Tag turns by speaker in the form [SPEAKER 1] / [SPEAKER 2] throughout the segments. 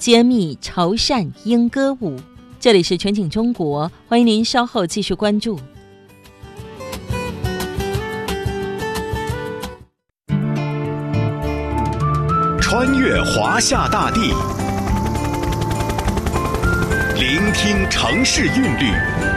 [SPEAKER 1] 揭秘潮汕莺歌舞。这里是全景中国，欢迎您稍后继续关注。
[SPEAKER 2] 穿越华夏大地，聆听城市韵律，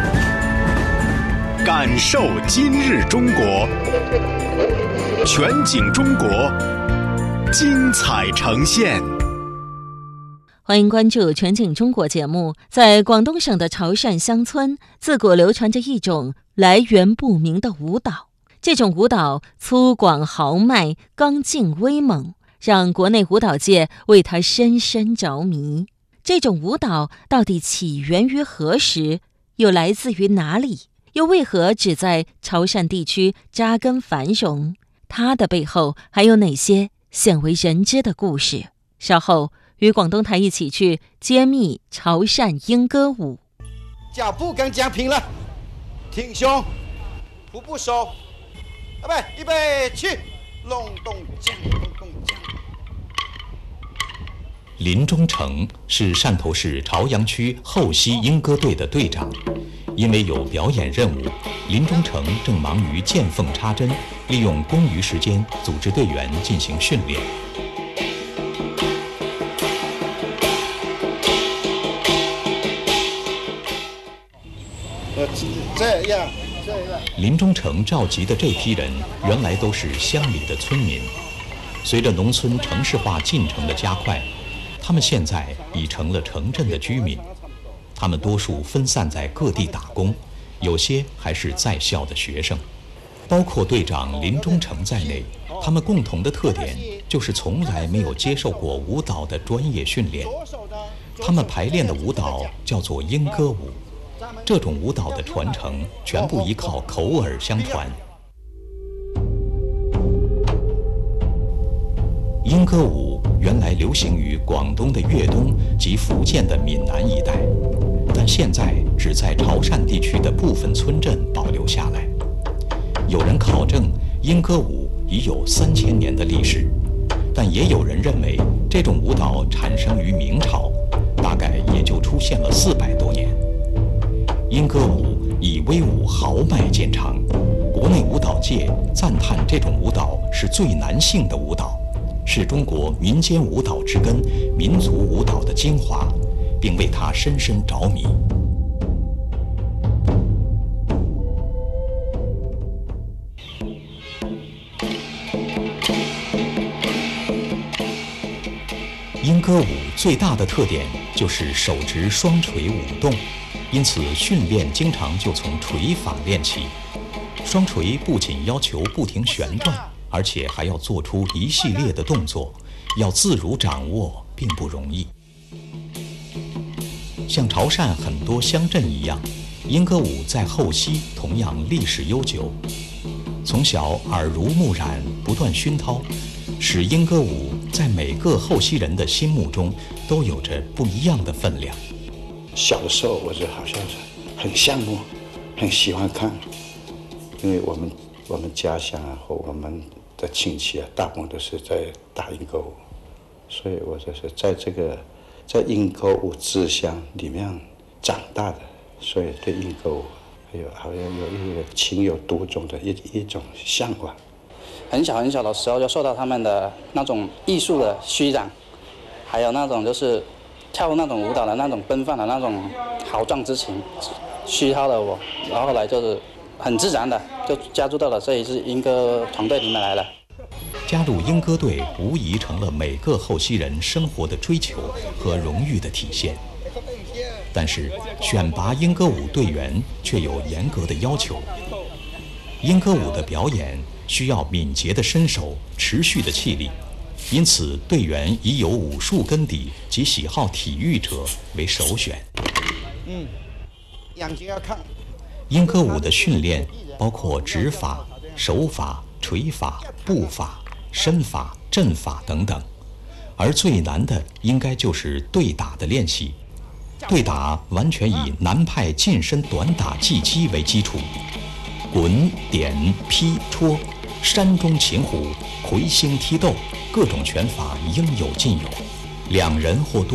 [SPEAKER 2] 感受今日中国。全景中国，精彩呈现。
[SPEAKER 1] 欢迎关注全景中国节目。在广东省的潮汕乡村，自古流传着一种来源不明的舞蹈。这种舞蹈粗犷豪迈，刚劲威猛，让国内舞蹈界为它深深着迷。这种舞蹈到底起源于何时，又来自于哪里，又为何只在潮汕地区扎根繁荣？它的背后还有哪些鲜为人知的故事？稍后与广东台一起去揭秘潮汕莺歌舞。
[SPEAKER 3] 脚步跟僵平了，挺胸，步步收，预备去，隆咚锵，隆咚锵。
[SPEAKER 4] 林忠诚是汕头市潮阳区后溪莺歌队的队长。因为有表演任务，林忠诚正忙于见缝插针，利用空余时间组织队员进行训练。
[SPEAKER 3] 这样。
[SPEAKER 4] 林忠诚召集的这批人原来都是乡里的村民，随着农村城市化进程的加快，他们现在已成了城镇的居民。他们多数分散在各地打工，有些还是在校的学生。包括队长林忠诚在内，他们共同的特点就是从来没有接受过舞蹈的专业训练。他们排练的舞蹈叫做莺歌舞，这种舞蹈的传承全部依靠口耳相传。莺歌舞原来流行于广东的粤东及福建的闽南一带，但现在只在潮汕地区的部分村镇保留下来。有人考证，莺歌舞已有3000年的历史，但也有人认为这种舞蹈产生于明朝，大概也就出现了400多年。莺歌舞以威武豪迈见长，国内舞蹈界赞叹这种舞蹈是最男性的舞蹈，是中国民间舞蹈之根、民族舞蹈的精华，并为它深深着迷。莺歌舞最大的特点就是手执双锤舞动，因此训练经常就从锤法练起。双锤不仅要求不停旋转，而且还要做出一系列的动作，要自如掌握并不容易。像潮汕很多乡镇一样，莺歌舞在后溪同样历史悠久。从小耳濡目染，不断熏陶，使莺歌舞在每个后溪人的心目中都有着不一样的分量。
[SPEAKER 3] 小的时候我就好像是很羡慕，很喜欢看，因为我们家乡啊和我们的亲戚啊，大部分都是在打莺歌舞，所以我就是在莺歌舞之乡里面长大的，所以对莺歌舞好像有一个情有独钟的一种向往。
[SPEAKER 5] 很小很小的时候就受到他们的那种艺术的熏染，还有那种就是跳那种舞蹈的那种奔放的那种豪壮之情，熏陶了我，然后后来就是很自然的就加入到了这一支莺歌团队里面来了。
[SPEAKER 4] 加入莺歌队无疑成了每个后溪人生活的追求和荣誉的体现。但是选拔莺歌舞队员却有严格的要求。莺歌舞的表演需要敏捷的身手、持续的气力，因此队员以有武术根底及喜好体育者为首选。
[SPEAKER 3] 眼睛要看。
[SPEAKER 4] 莺歌舞的训练包括指法、手法、锤法、步法、身法、阵法等等，而最难的应该就是对打的练习。对打完全以南派近身短打技击为基础，滚、点、劈、戳、山中擒虎、魁星踢斗，各种拳法应有尽有，两人或多